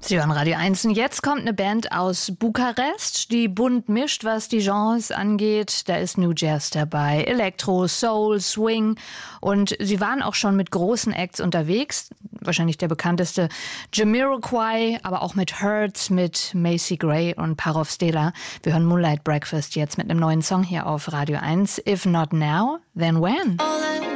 Sie hören Radio 1 und jetzt kommt eine Band aus Bukarest, die bunt mischt, was die Genres angeht. Da ist New Jazz dabei, Elektro, Soul, Swing und sie waren auch schon mit großen Acts unterwegs. Wahrscheinlich der bekannteste Jamiroquai, aber auch mit Hurts, mit Macy Gray und Parov Stela. Wir hören Moonlight Breakfast jetzt mit einem neuen Song hier auf Radio 1. If not now, then when?